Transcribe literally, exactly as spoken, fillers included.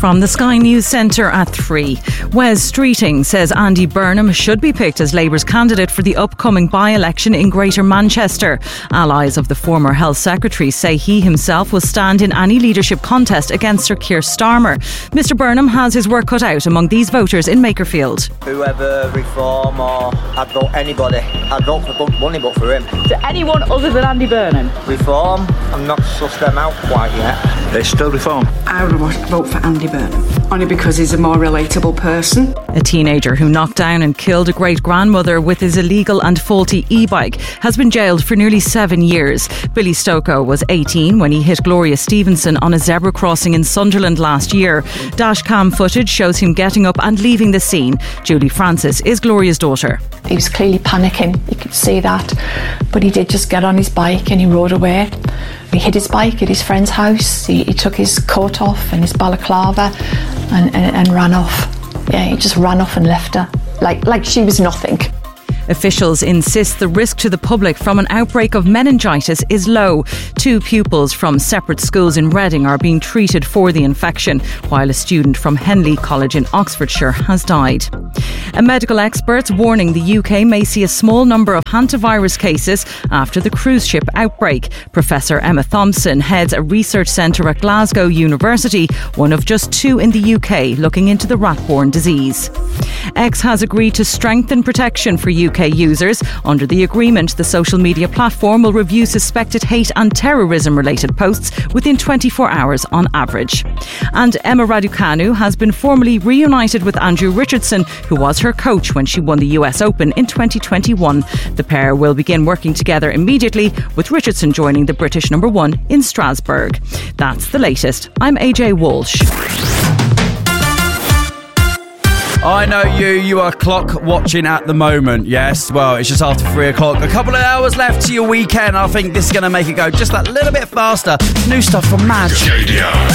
from the Sky News Centre at three. Wes Streeting says Andy Burnham should be picked as Labour's candidate for the upcoming by-election in Greater Manchester. Allies of the former Health Secretary say he himself will stand in any leadership contest against Sir Keir Starmer. Mister Burnham has his work cut out among these voters in Makerfield. Whoever, Reform or I'd vote anybody. I'd vote for Bugs Bunny but for him. To anyone other than Andy Burnham? Reform, I'm not sussed them out quite yet. It's still Reform. I would vote for Andy Burnham, only because he's a more relatable person. A teenager who knocked down and killed a great-grandmother with his illegal and faulty e-bike has been jailed for nearly seven years. Billy Stocco was eighteen when he hit Gloria Stevenson on a zebra crossing in Sunderland last year. Dashcam footage shows him getting up and leaving the scene. Julie Francis is Gloria's daughter. He was clearly panicking, you could see that, but he did just get on his bike and he rode away. He hid his bike at his friend's house, he, he took his coat off and his balaclava and, and, and ran off. Yeah, he just ran off and left her, like, like she was nothing. Officials insist the risk to the public from an outbreak of meningitis is low. Two pupils from separate schools in Reading are being treated for the infection, while a student from Henley College in Oxfordshire has died. A medical expert's warning the U K may see a small number of hantavirus cases after the cruise ship outbreak. Professor Emma Thompson heads a research centre at Glasgow University, one of just two in the U K looking into the rat-borne disease. X has agreed to strengthen protection for U K users. Under the agreement, the social media platform will review suspected hate and terrorism-related posts within twenty-four hours on average. And Emma Raducanu has been formally reunited with Andrew Richardson, who was her coach when she won the U S Open in twenty twenty-one. The pair will begin working together immediately, with Richardson joining the British number one in Strasbourg. That's the latest. I'm A J Walsh. I know you, you are clock watching at the moment, yes? Well, it's just after three o'clock. A couple of hours left to your weekend. I think this is going to make it go just that little bit faster. New stuff from Madge.